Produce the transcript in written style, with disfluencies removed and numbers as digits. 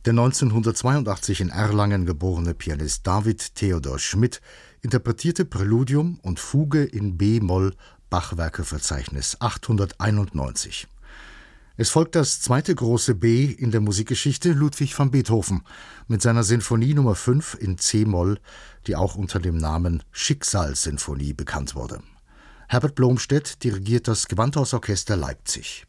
Der 1982 in Erlangen geborene Pianist David Theodor Schmidt interpretierte Präludium und Fuge in B-Moll, Bachwerkeverzeichnis 891. Es folgt das zweite große B in der Musikgeschichte Ludwig van Beethoven mit seiner Sinfonie Nummer 5 in C-Moll, die auch unter dem Namen Schicksalssinfonie bekannt wurde. Herbert Blomstedt dirigiert das Gewandhausorchester Leipzig.